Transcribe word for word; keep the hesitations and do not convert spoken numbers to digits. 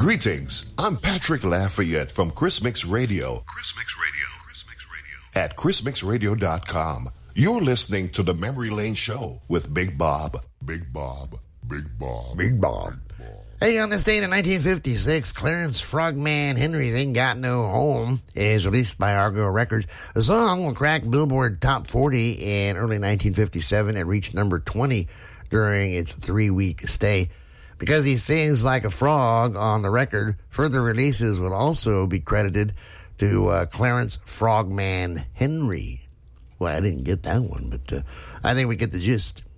Greetings, I'm Patrick Lafayette from Chris Mix Radio. Chris Mix Radio. Chris Mix Radio. At chris mix radio dot com. You're listening to the Memory Lane Show with Big Bob. Big Bob. Big Bob. Big Bob. Hey, on this date in nineteen fifty-six, Clarence Frogman Henry's Ain't Got No Home is released by Argo Records. The song will crack Billboard Top forty in early nineteen fifty-seven and reached number twenty during its three-week stay. Because he sings like a frog on the record, further releases will also be credited to uh, Clarence Frogman Henry. Well, I didn't get that one, but uh, I think we get the gist.